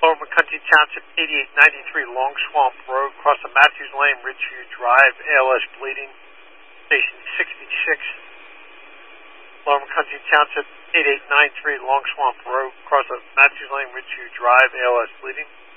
Lower McCunty Township, 8893 Long Swamp Road, across the Matthews Lane, Ridgeview Drive, ALS bleeding, station 66. Lower McCunty Township, 8893 Long Swamp Road, across the Matthews Lane, Ridgeview Drive, ALS bleeding.